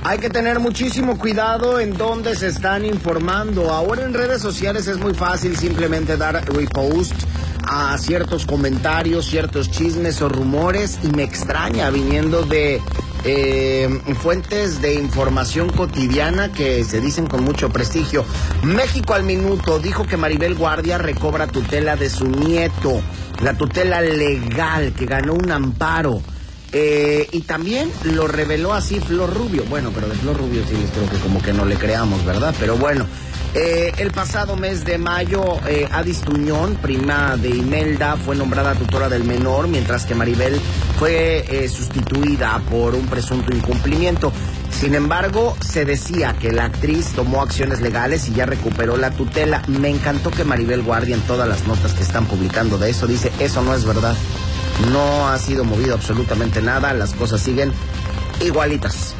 Hay que tener muchísimo cuidado en dónde se están informando. Ahora en redes sociales es muy fácil simplemente dar repost a ciertos comentarios, ciertos chismes o rumores, y me extraña viniendo de fuentes de información cotidiana que se dicen con mucho prestigio. México al minuto dijo que Maribel Guardia recobra tutela de su nieto, la tutela legal que ganó un amparo. Y también lo reveló así Flor Rubio. Bueno, pero de Flor Rubio sí les creo que como que no le creamos, ¿verdad? Pero bueno, el pasado mes de mayo, Adis Tuñón, prima de Imelda, fue nombrada tutora del menor, mientras que Maribel fue sustituida por un presunto incumplimiento. Sin embargo, se decía que la actriz tomó acciones legales y ya recuperó la tutela. Me encantó que Maribel Guardia, en todas las notas que están publicando de eso, dice, eso no es verdad. No ha sido movido absolutamente nada, las cosas siguen igualitas.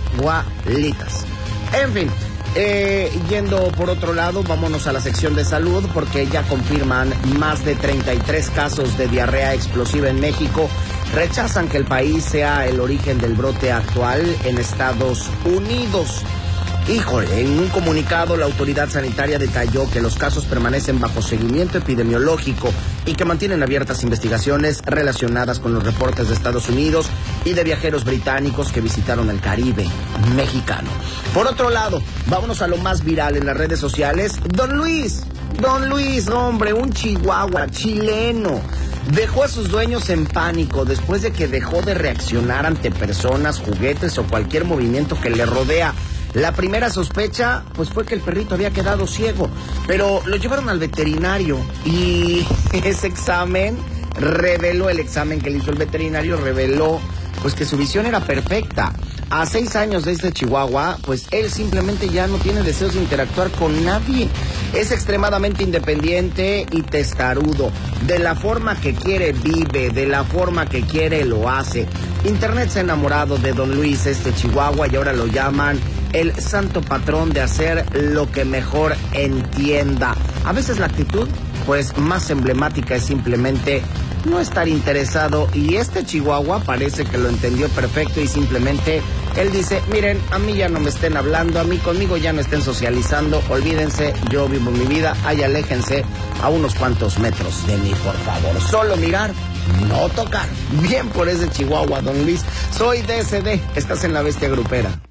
En fin, yendo por otro lado, vámonos a la sección de salud, porque ya confirman más de 33 casos de diarrea explosiva en México. Rechazan que el país sea el origen del brote actual en Estados Unidos. Híjole, en un comunicado la autoridad sanitaria detalló que los casos permanecen bajo seguimiento epidemiológico y que mantienen abiertas investigaciones relacionadas con los reportes de Estados Unidos y de viajeros británicos que visitaron el Caribe mexicano. Por otro lado, vámonos a lo más viral en las redes sociales. Don Luis, hombre, un chihuahua chileno, dejó a sus dueños en pánico después de que dejó de reaccionar ante personas, juguetes o cualquier movimiento que le rodea. La primera sospecha, pues, fue que el perrito había quedado ciego, pero lo llevaron al veterinario y ese examen reveló, el examen que le hizo el veterinario reveló, pues, que su visión era perfecta. A 6 años de este chihuahua, pues, él simplemente ya no tiene deseos de interactuar con nadie. Es extremadamente independiente y testarudo. De la forma que quiere vive, de la forma que quiere lo hace. Internet se ha enamorado de Don Luis, este chihuahua, y ahora lo llaman el santo patrón de hacer lo que mejor entienda. A veces la actitud, pues, más emblemática es simplemente no estar interesado, y este chihuahua parece que lo entendió perfecto y simplemente él dice, miren, a mí ya no me estén hablando, conmigo ya no estén socializando, olvídense, yo vivo mi vida, ahí aléjense a unos cuantos metros de mí, por favor. Solo mirar, no tocar. Bien por ese chihuahua, Don Luis. Soy DSD, estás en La Bestia Grupera.